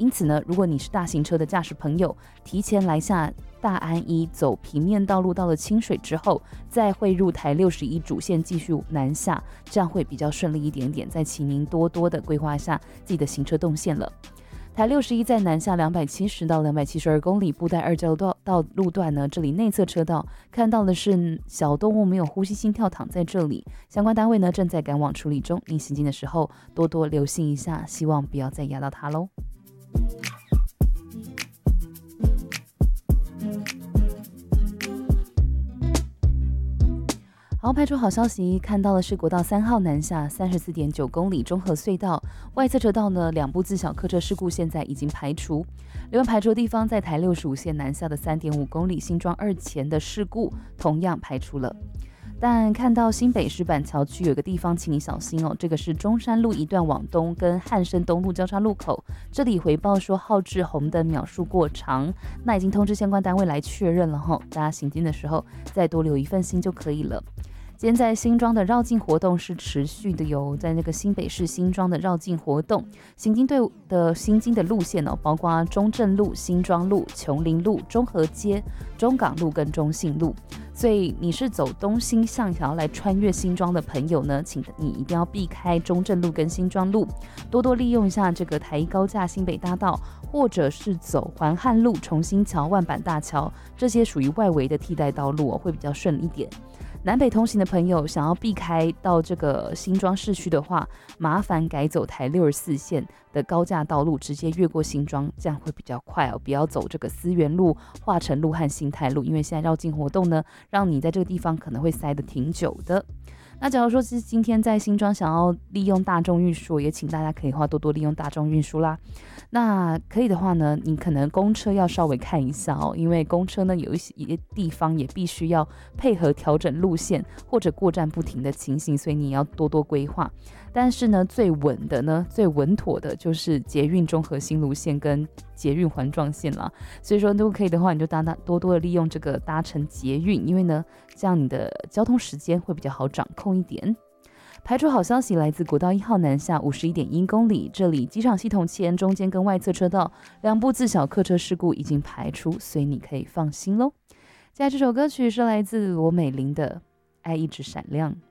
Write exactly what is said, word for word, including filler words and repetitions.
因此呢，如果你是大型车的驾驶朋友，提前来下大安一走平面道路到了清水之后，再汇入台六十一主线继续南下，这样会比较顺利一点点。再请您多多的规划一下自己的行车动线了。台六十一在南下两百七十到两百七十二公里布袋二交道道路段呢，这里内侧车道看到的是小动物没有呼吸心跳躺在这里，相关单位呢正在赶往处理中，您行进的时候多多留心一下，希望不要再压到它喽。好，排除好消息，看到的是国道三号南下三十四点九公里中和隧道外侧车道呢，两部自小客车事故现在已经排除。另外排除的地方在台六十五线南下的三点五公里新庄二前的事故同样排除了。但看到新北市板桥区有个地方，请你小心哦，这个是中山路一段往东跟汉生东路交叉路口，这里回报说号志红灯秒数过长，那已经通知相关单位来确认了吼，大家行进的时候再多留一份心就可以了。今天在新庄的绕境活动是持续的哟，在那个新北市新庄的绕境活动，行经队的行经的路线哦，包括中正路、新庄路、琼林路、中和街、中港路跟中信路。所以你是走东兴向想要来穿越新庄的朋友呢，请你一定要避开中正路跟新庄路，多多利用一下这个台一高架新北大道，或者是走环汉路、重新桥、万板大桥，这些属于外围的替代道路哦，会比较顺一点。南北通行的朋友想要避开到这个新庄市区的话，麻烦改走台六十四线的高架道路，直接越过新庄，这样会比较快哦。不要走这个思源路、化成路和新泰路，因为现在绕境活动呢，让你在这个地方可能会塞得挺久的。那假如说是今天在新庄想要利用大众运输，也请大家可以话多多利用大众运输啦。那可以的话呢，你可能公车要稍微看一下哦，因为公车呢有一些地方也必须要配合调整路线或者过站不停的情形，所以你要多多规划。但是呢，最稳的呢，最稳妥的就是捷运中和新芦线跟捷运环状线啦。所以说，如果可以的话，你就大大多多的利用这个搭乘捷运，因为呢，这样你的交通时间会比较好掌控一点。排除好消息来自国道一号南下五十一点一公里，这里机场系统前中间跟外侧车道两部自小客车事故已经排除，所以你可以放心喽。接下来这首歌曲是来自罗美玲的《爱一直闪亮》。